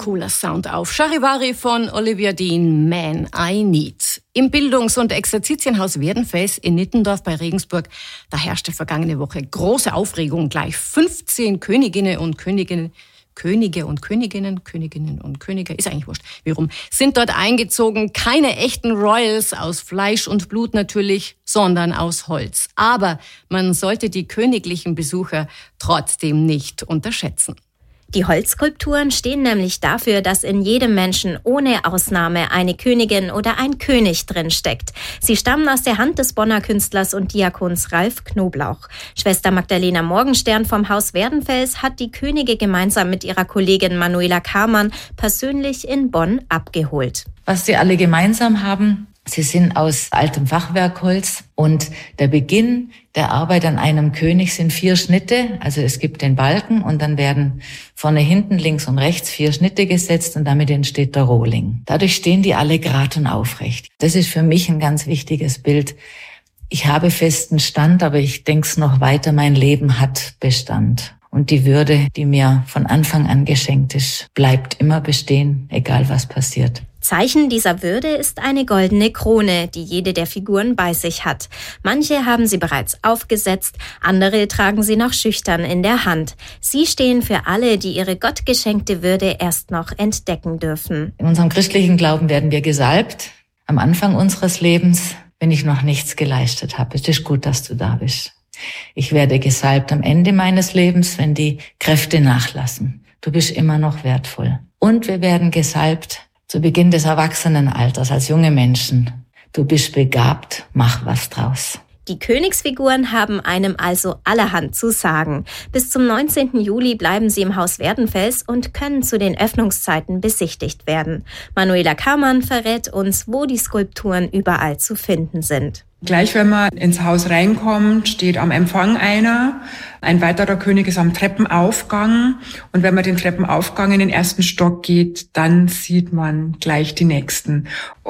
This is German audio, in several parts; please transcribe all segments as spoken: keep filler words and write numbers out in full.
cooler Sound auf. Charivari von Olivia Dean, Man I Need. Im Bildungs- und Exerzitienhaus Werdenfels in Nittendorf bei Regensburg, da herrschte vergangene Woche große Aufregung. Gleich fünfzehn Königinnen und Königinnen, Könige und Königinnen, Königinnen und Könige, ist eigentlich wurscht, wie rum, sind dort eingezogen. Keine echten Royals aus Fleisch und Blut natürlich, sondern aus Holz. Aber man sollte die königlichen Besucher trotzdem nicht unterschätzen. Die Holzskulpturen stehen nämlich dafür, dass in jedem Menschen ohne Ausnahme eine Königin oder ein König drinsteckt. Sie stammen aus der Hand des Bonner Künstlers und Diakons Ralf Knoblauch. Schwester Magdalena Morgenstern vom Haus Werdenfels hat die Könige gemeinsam mit ihrer Kollegin Manuela Kamann persönlich in Bonn abgeholt. Was sie alle gemeinsam haben: Sie sind aus altem Fachwerkholz und der Beginn der Arbeit an einem König sind vier Schnitte. Also es gibt den Balken und dann werden vorne, hinten, links und rechts vier Schnitte gesetzt und damit entsteht der Rohling. Dadurch stehen die alle gerade und aufrecht. Das ist für mich ein ganz wichtiges Bild. Ich habe festen Stand, aber ich denke es noch weiter, mein Leben hat Bestand. Und die Würde, die mir von Anfang an geschenkt ist, bleibt immer bestehen, egal was passiert. Zeichen dieser Würde ist eine goldene Krone, die jede der Figuren bei sich hat. Manche haben sie bereits aufgesetzt, andere tragen sie noch schüchtern in der Hand. Sie stehen für alle, die ihre gottgeschenkte Würde erst noch entdecken dürfen. In unserem christlichen Glauben werden wir gesalbt am Anfang unseres Lebens, wenn ich noch nichts geleistet habe. Es ist gut, dass du da bist. Ich werde gesalbt am Ende meines Lebens, wenn die Kräfte nachlassen. Du bist immer noch wertvoll. Und wir werden gesalbt zu Beginn des Erwachsenenalters als junge Menschen. Du bist begabt, mach was draus. Die Königsfiguren haben einem also allerhand zu sagen. Bis zum neunzehnten Juli bleiben sie im Haus Werdenfels und können zu den Öffnungszeiten besichtigt werden. Manuela Kamann verrät uns, wo die Skulpturen überall zu finden sind. Gleich wenn man ins Haus reinkommt, steht am Empfang einer. Ein weiterer König ist am Treppenaufgang. Und wenn man den Treppenaufgang in den ersten Stock geht, dann sieht man gleich die nächsten.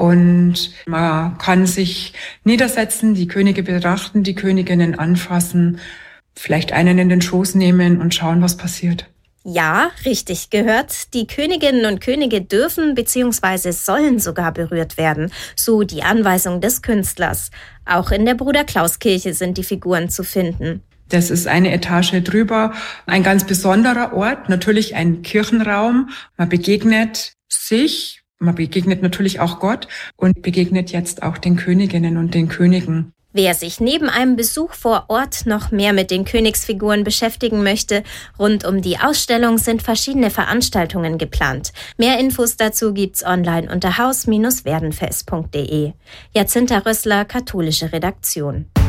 Und man kann sich niedersetzen, die Könige betrachten, die Königinnen anfassen, vielleicht einen in den Schoß nehmen und schauen, was passiert. Ja, richtig gehört. Die Königinnen und Könige dürfen bzw. sollen sogar berührt werden, so die Anweisung des Künstlers. Auch in der Bruder-Klaus-Kirche sind die Figuren zu finden. Das ist eine Etage drüber, ein ganz besonderer Ort, natürlich ein Kirchenraum. Man begegnet sich, man begegnet natürlich auch Gott und begegnet jetzt auch den Königinnen und den Königen. Wer sich neben einem Besuch vor Ort noch mehr mit den Königsfiguren beschäftigen möchte, rund um die Ausstellung sind verschiedene Veranstaltungen geplant. Mehr Infos dazu gibt's online unter haus Bindestrich werdenfels punkt de. Jacinta Rössler, katholische Redaktion.